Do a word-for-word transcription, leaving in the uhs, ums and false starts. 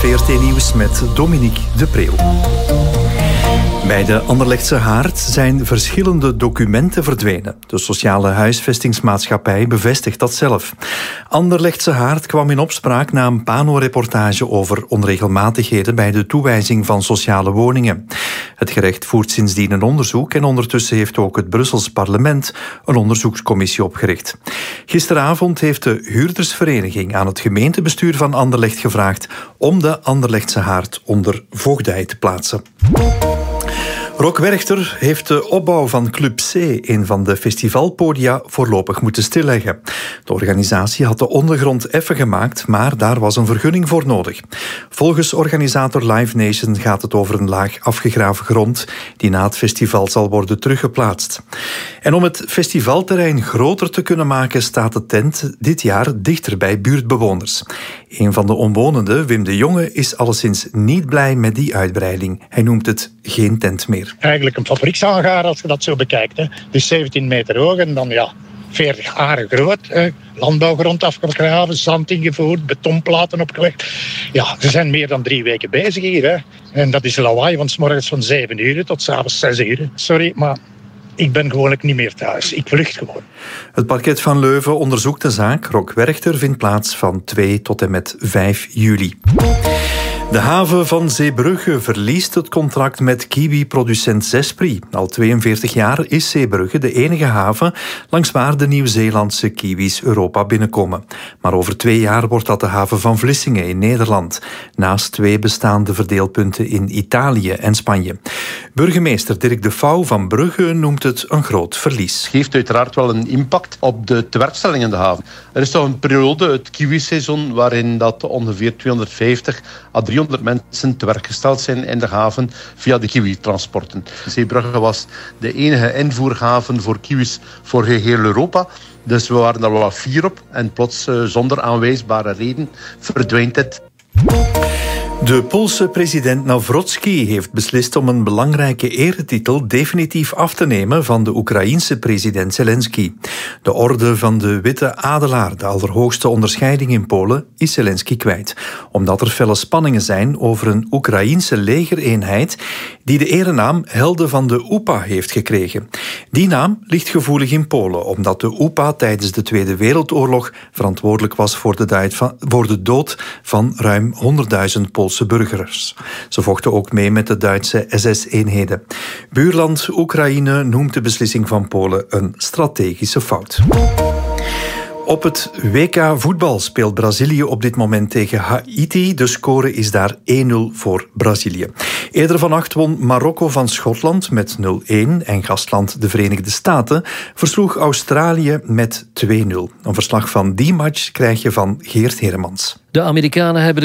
V R T-nieuws met Dominique de Preeuw. Bij de Anderlechtse Haard zijn verschillende documenten verdwenen. De sociale huisvestingsmaatschappij bevestigt dat zelf. Anderlechtse Haard kwam in opspraak na een Pano-reportage over onregelmatigheden bij de toewijzing van sociale woningen. Het gerecht voert sindsdien een onderzoek en ondertussen heeft ook het Brussels parlement een onderzoekscommissie opgericht. Gisteravond heeft de huurdersvereniging aan het gemeentebestuur van Anderlecht gevraagd om de Anderlechtse Haard onder voogdij te plaatsen. Rock Werchter heeft de opbouw van Club C, een van de festivalpodia, voorlopig moeten stilleggen. De organisatie had de ondergrond effen gemaakt, maar daar was een vergunning voor nodig. Volgens organisator Live Nation gaat het over een laag afgegraven grond die na het festival zal worden teruggeplaatst. En om het festivalterrein groter te kunnen maken staat de tent dit jaar dichter bij buurtbewoners. Een van de omwonenden, Wim de Jonge, is alleszins niet blij met die uitbreiding. Hij noemt het geen tent meer. Eigenlijk een fabriekshangaar als je dat zo bekijkt. Hè. Dus zeventien meter hoog en dan ja, veertig aren groot. Hè. Landbouwgrond afgegraven, zand ingevoerd, betonplaten opgelegd. Ja, ze zijn meer dan drie weken bezig hier. Hè. En dat is lawaai van 's morgens van zeven uur tot 's avonds zes uur. Sorry, maar ik ben gewoonlijk niet meer thuis. Ik vlucht gewoon. Het parket van Leuven onderzoekt de zaak. Rock Werchter vindt plaats van twee tot en met vijf juli. De haven van Zeebrugge verliest het contract met kiwi-producent Zespri. Al tweeënveertig jaar is Zeebrugge de enige haven langs waar de Nieuw-Zeelandse kiwis Europa binnenkomen. Maar over twee jaar wordt dat de haven van Vlissingen in Nederland, naast twee bestaande verdeelpunten in Italië en Spanje. Burgemeester Dirk de Vouw van Brugge noemt het een groot verlies. Het heeft uiteraard wel een impact op de tewerkstelling in de haven. Er is toch een periode, het kiwiseizoen, waarin dat ongeveer tweehonderdvijftig à driehonderd mensen te werk gesteld zijn in de haven via de kiwi-transporten. Zeebrugge was de enige invoerhaven voor kiwis voor geheel Europa. Dus we waren daar wel fier op. En plots, zonder aanwijsbare reden, verdwijnt het. De Poolse president Nawrocki heeft beslist om een belangrijke eretitel definitief af te nemen van de Oekraïense president Zelensky. De orde van de Witte Adelaar, de allerhoogste onderscheiding in Polen, is Zelensky kwijt. Omdat er felle spanningen zijn over een Oekraïense legereenheid die de erenaam Helden van de O E P A heeft gekregen. Die naam ligt gevoelig in Polen, omdat de O E P A tijdens de Tweede Wereldoorlog verantwoordelijk was voor de, van, voor de dood van ruim honderdduizend Poolse burgers. Ze vochten ook mee met de Duitse S S-eenheden. Buurland Oekraïne noemt de beslissing van Polen een strategische fout. Op het W K voetbal speelt Brazilië op dit moment tegen Haiti. De score is daar één nul voor Brazilië. Eerder vannacht won Marokko van Schotland met nul één en gastland de Verenigde Staten versloeg Australië met twee nul. Een verslag van die match krijg je van Geert Heremans. De Amerikanen hebben